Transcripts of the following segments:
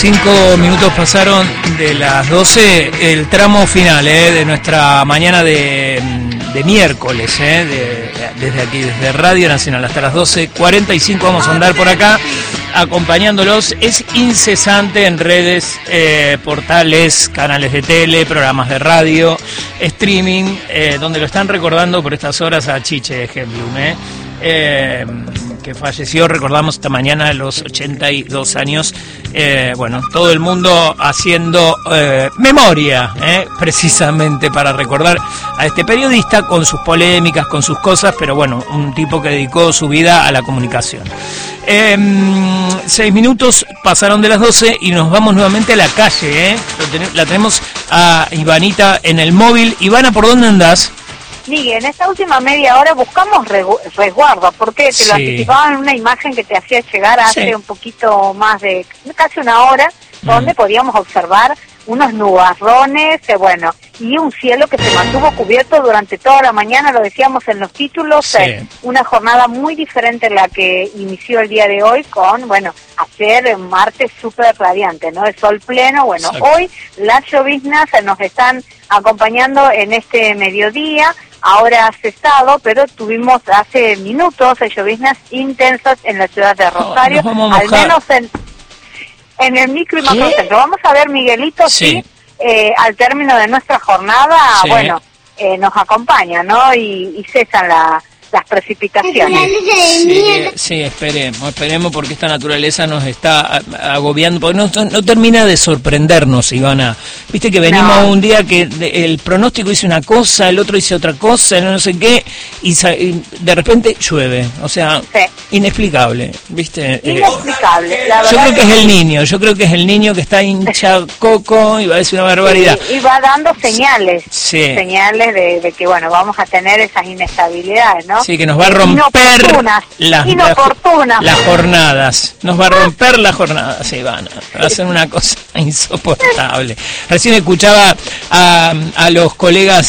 5 minutos pasaron de las 12, el tramo final de nuestra mañana de miércoles, desde aquí, desde Radio Nacional hasta las 12:45 vamos a andar por acá acompañándolos. Es incesante en redes, portales, canales de tele, programas de radio, streaming, donde lo están recordando por estas horas a Chiche Hellblum, que falleció, recordamos esta mañana, a los 82 años. Bueno, todo el mundo haciendo memoria, precisamente para recordar a este periodista con sus polémicas, con sus cosas, pero bueno, un tipo que dedicó su vida a la comunicación. 6 minutos pasaron de las 12 y nos vamos nuevamente a la calle, La tenemos a Ivanita en el móvil. Ivana, ¿por dónde andás? Miguel, en esta última media hora buscamos resguardo, porque te lo anticipaba en una imagen que te hacía llegar hace un poquito más de casi una hora, donde podíamos observar unos nubarrones, y un cielo que se mantuvo cubierto durante toda la mañana, lo decíamos en los títulos, una jornada muy diferente a la que inició el día de hoy con, ayer martes súper radiante, ¿no? El sol pleno, hoy las lloviznas nos están acompañando en este mediodía. Ahora ha cesado, pero tuvimos hace minutos lloviznas intensas en la ciudad de Rosario, al menos en el micro y macrocentro. Vamos a ver, Miguelito, si al término de nuestra jornada, nos acompaña, ¿no? Y cesan las precipitaciones. Sí, esperemos porque esta naturaleza nos está agobiando, porque no termina de sorprendernos, Ivana. Viste que venimos un día que el pronóstico dice una cosa, el otro dice otra cosa, no sé qué, y de repente llueve, o sea, inexplicable, ¿viste? Inexplicable, la verdad. Yo creo que es el niño que está hincha coco y va a decir una barbaridad. Y va dando señales de que, vamos a tener esas inestabilidades, ¿no? Sí, que nos va a romper las jornadas. Nos va a romper las jornadas, Ivana. Va a ser una cosa insoportable. Recién escuchaba a los colegas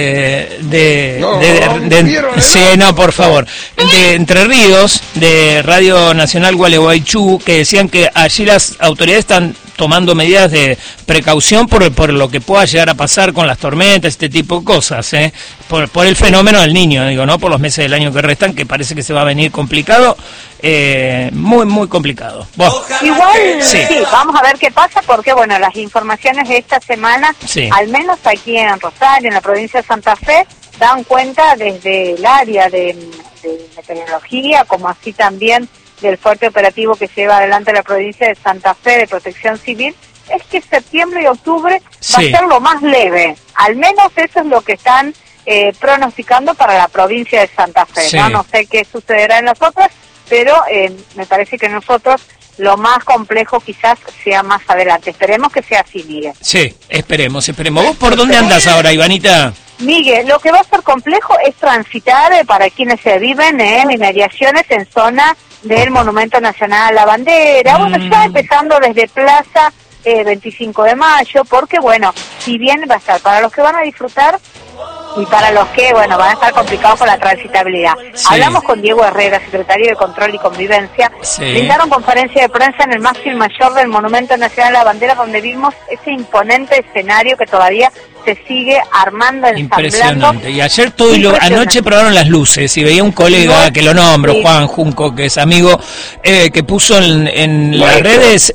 por favor, de Entre Ríos, de Radio Nacional Gualeguaychú, que decían que allí las autoridades están tomando medidas de precaución por lo que pueda llegar a pasar con las tormentas, este tipo de cosas, por el fenómeno del Niño, ¿no? Por los meses del año que restan, que parece que se va a venir complicado, muy, muy complicado. Igual, vamos a ver qué pasa, porque, las informaciones de esta semana, al menos aquí en Rosario, en la provincia de Santa Fe, dan cuenta desde el área de meteorología, como así también del fuerte operativo que lleva adelante la provincia de Santa Fe de Protección Civil, es que septiembre y octubre va a ser lo más leve. Al menos eso es lo que están pronosticando para la provincia de Santa Fe. No sé qué sucederá en las otras, pero me parece que nosotros lo más complejo quizás sea más adelante. Esperemos que sea así, Miguel. Sí, esperemos. ¿Vos por dónde andás ahora, Ivanita? Miguel, lo que va a ser complejo es transitar para quienes se viven en inmediaciones en zona del Monumento Nacional a la Bandera, ya empezando desde Plaza 25 de Mayo, porque si bien va a estar para los que van a disfrutar y para los que, van a estar complicados con la transitabilidad. Hablamos con Diego Herrera, secretario de Control y Convivencia, brindaron conferencia de prensa en el mástil mayor del Monumento Nacional a la Bandera, donde vimos ese imponente escenario que todavía se sigue armando, ensamblando. Impresionante. Y ayer anoche probaron las luces y veía un colega que lo nombro, Juan Junco, que es amigo, que puso en las redes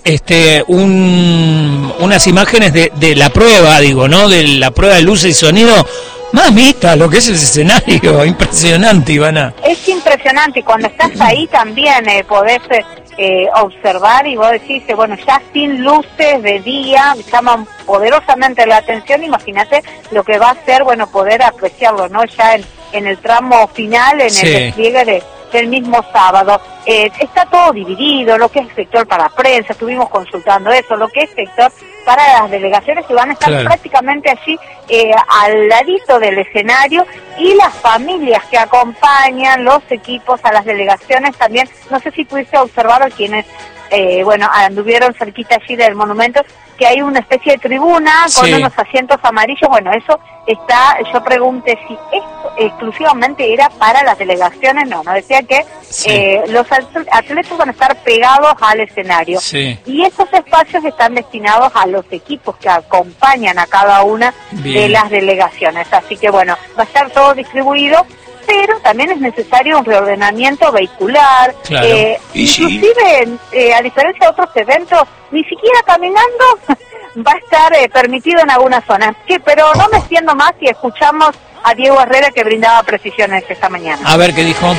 unas imágenes de la prueba, de la prueba de luces y sonido. Mamita, lo que es ese escenario, impresionante, Ivana. Es impresionante, y cuando estás ahí también podés observar y vos decís, ya sin luces de día, llaman poderosamente la atención. Imagínate lo que va a ser, poder apreciarlo, ¿no? Ya en el tramo final, en el despliegue del mismo sábado. Está todo dividido, lo que es sector para prensa, estuvimos consultando eso, lo que es sector para las delegaciones que van a estar prácticamente allí al ladito del escenario, y las familias que acompañan los equipos a las delegaciones también. No sé si pudiste observar a quienes bueno, anduvieron cerquita allí del monumento, que hay una especie de tribuna con unos asientos amarillos. Bueno, eso está, yo pregunté si esto exclusivamente era para las delegaciones. No, decía que los atletas van a estar pegados al escenario, y esos espacios están destinados a los equipos que acompañan a cada una de las delegaciones. Así que bueno, va a estar todo distribuido, pero también es necesario un reordenamiento vehicular, inclusive a diferencia de otros eventos, ni siquiera caminando va a estar permitido en algunas zonas. Pero no me extiendo más y escuchamos a Diego Herrera, que brindaba precisiones esta mañana. A ver qué dijo.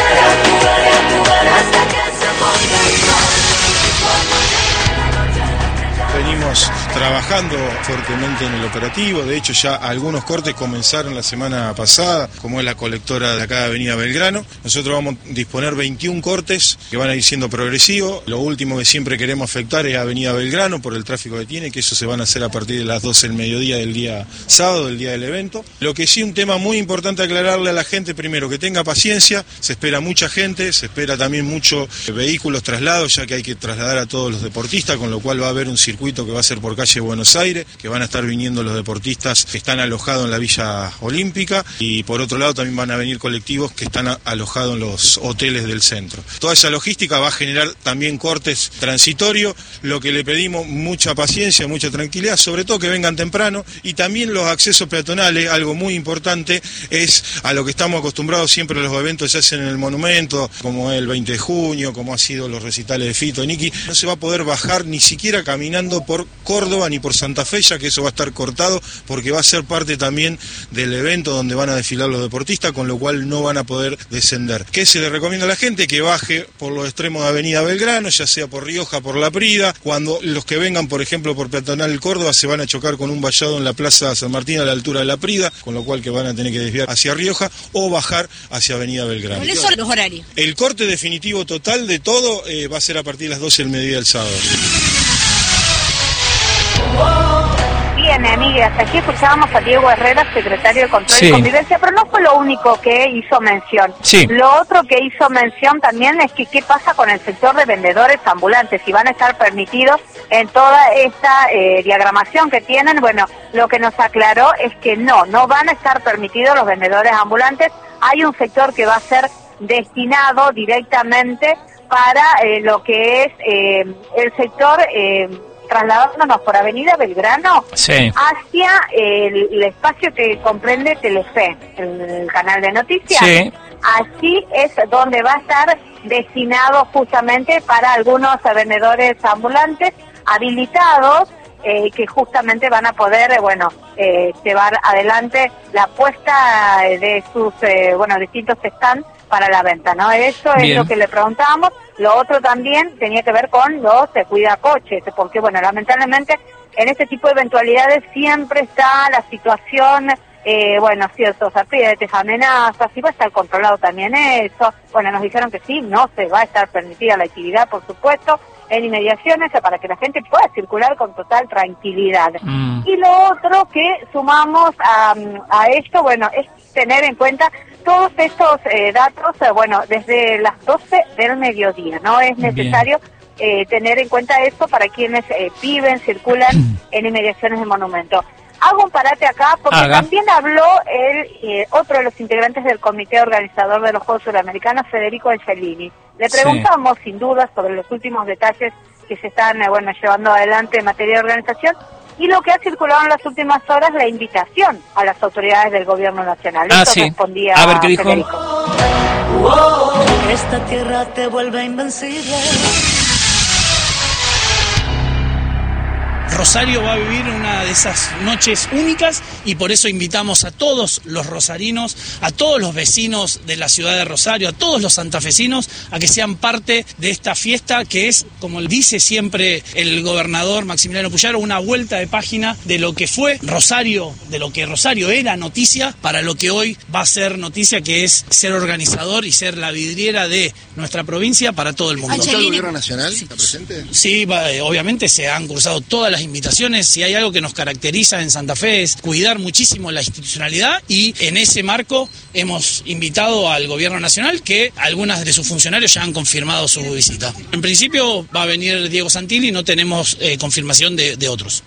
Venimos trabajando fuertemente en el operativo. De hecho, ya algunos cortes comenzaron la semana pasada, como es la colectora de acá de Avenida Belgrano. Nosotros vamos a disponer 21 cortes que van a ir siendo progresivos. Lo último que siempre queremos afectar es Avenida Belgrano por el tráfico que tiene, que eso se van a hacer a partir de las 12 del mediodía del día sábado, del día del evento. Lo que sí, un tema muy importante aclararle a la gente, primero, que tenga paciencia. Se espera mucha gente, se espera también muchos vehículos traslados, ya que hay que trasladar a todos los deportistas, con lo cual va a haber un circuito que va a ser por calle Buenos Aires, que van a estar viniendo los deportistas que están alojados en la Villa Olímpica, y por otro lado también van a venir colectivos que están alojados en los hoteles del centro. Toda esa logística va a generar también cortes transitorios. Lo que le pedimos, mucha paciencia, mucha tranquilidad, sobre todo que vengan temprano, y también los accesos peatonales. Algo muy importante es a lo que estamos acostumbrados siempre a los eventos que se hacen en el monumento, como el 20 de junio, como ha sido los recitales de Fito y Nicky. No se va a poder bajar ni siquiera caminando por Córdoba ni por Santa Fe, ya que eso va a estar cortado, porque va a ser parte también del evento donde van a desfilar los deportistas, con lo cual no van a poder descender. ¿Qué se le recomienda a la gente? Que baje por los extremos de Avenida Belgrano, ya sea por Rioja, por La Prida. Cuando los que vengan, por ejemplo, por Peatonal Córdoba, se van a chocar con un vallado en la Plaza San Martín a la altura de La Prida, con lo cual que van a tener que desviar hacia Rioja o bajar hacia Avenida Belgrano. ¿Cuáles son los horarios? El corte definitivo total de todo va a ser a partir de las 12 del mediodía del sábado. Bien, amigas, aquí escuchábamos a Diego Herrera, secretario de Control y Convivencia, pero no fue lo único que hizo mención. Lo otro que hizo mención también es que qué pasa con el sector de vendedores ambulantes, si van a estar permitidos en toda esta diagramación que tienen. Bueno, lo que nos aclaró es que no van a estar permitidos los vendedores ambulantes. Hay un sector que va a ser destinado directamente para lo que es el sector... trasladándonos por Avenida Belgrano hacia el espacio que comprende Telefe, el canal de noticias. Así es donde va a estar destinado justamente para algunos vendedores ambulantes habilitados, que justamente van a poder llevar adelante la puesta de sus distintos stands para la venta, ¿no? Eso es lo que le preguntábamos. Lo otro también tenía que ver con los cuidacoches, porque lamentablemente en este tipo de eventualidades siempre está la situación, ciertos aprietes, amenazas, y va a estar controlado también eso. Bueno, nos dijeron que sí, no se va a estar permitida la actividad, por supuesto, en inmediaciones, para que la gente pueda circular con total tranquilidad. Y lo otro que sumamos a esto, es tener en cuenta todos estos datos, desde las 12 del mediodía, ¿no? Es necesario tener en cuenta esto para quienes viven, circulan en inmediaciones del monumento. Hago un parate acá porque también habló otro de los integrantes del comité organizador de los Juegos Suramericanos, Federico Angelini. Le preguntamos sin duda sobre los últimos detalles que se están llevando adelante en materia de organización, y lo que ha circulado en las últimas horas, la invitación a las autoridades del gobierno nacional. Esto respondía a ver qué dijo. Federico. Esta tierra te vuelve invencible. Rosario va a vivir una de esas noches únicas, y por eso invitamos a todos los rosarinos, a todos los vecinos de la ciudad de Rosario, a todos los santafesinos, a que sean parte de esta fiesta que es, como dice siempre el gobernador Maximiliano Puyaro, una vuelta de página de lo que fue Rosario, de lo que Rosario era noticia, para lo que hoy va a ser noticia, que es ser organizador y ser la vidriera de nuestra provincia para todo el mundo. ¿El gobierno nacional está presente? Sí, obviamente se han cursado todas las invitaciones invitaciones. Si hay algo que nos caracteriza en Santa Fe es cuidar muchísimo la institucionalidad, y en ese marco hemos invitado al Gobierno Nacional, que algunas de sus funcionarios ya han confirmado su visita. En principio va a venir Diego Santilli, no tenemos confirmación de otros.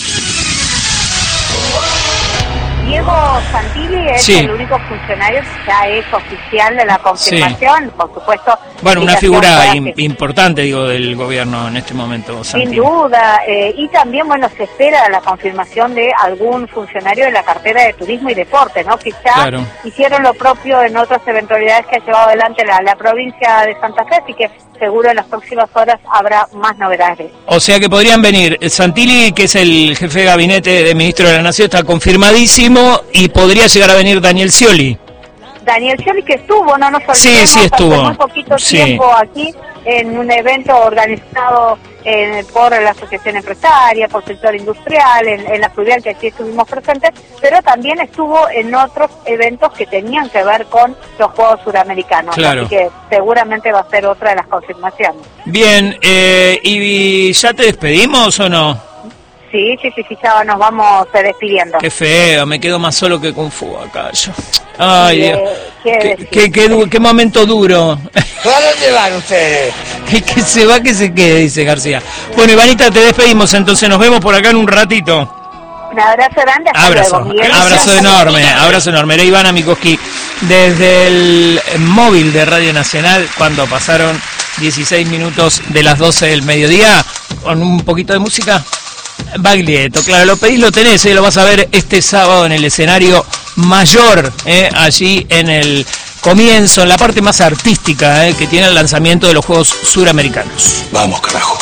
Diego Santilli es el único funcionario que ya es oficial de la confirmación, por supuesto. Bueno, una figura importante, digo, del gobierno en este momento, Santilli. Sin duda, y también, bueno, se espera la confirmación de algún funcionario de la cartera de Turismo y Deporte, ¿no? Que ya hicieron lo propio en otras eventualidades que ha llevado adelante la provincia de Santa Fe, así que seguro en las próximas horas habrá más novedades. O sea que podrían venir Santilli, que es el jefe de gabinete de ministro de la Nación, está confirmadísimo, y podría llegar a venir Daniel Scioli. Daniel Scioli, que estuvo, no nos olvidemos, sí estuvo. Hace muy poquito tiempo aquí en un evento organizado por la Asociación Empresaria, por el sector industrial, en la fluvial, que aquí estuvimos presentes, pero también estuvo en otros eventos que tenían que ver con los Juegos Suramericanos. Claro. Así que seguramente va a ser otra de las confirmaciones. Bien, ¿y ya te despedimos o no? Sí, ya nos vamos despidiendo. Qué feo, me quedo más solo que con Fu acá yo. Ay, Dios. Qué momento duro. ¿Para dónde van ustedes? El que se va, que se quede, dice García. Bueno, Ivanita, te despedimos, entonces nos vemos por acá en un ratito. Un abrazo grande, hasta luego. Abrazo enorme. Era Ivana Mikoski desde el móvil de Radio Nacional cuando pasaron 16 minutos de las 12 del mediodía, con un poquito de música. Baglietto, claro, lo pedís, lo tenés, lo vas a ver este sábado en el escenario mayor, allí en el comienzo, en la parte más artística, que tiene el lanzamiento de los Juegos Suramericanos. Vamos, carajo.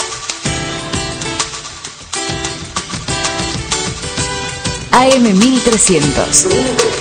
AM 1300.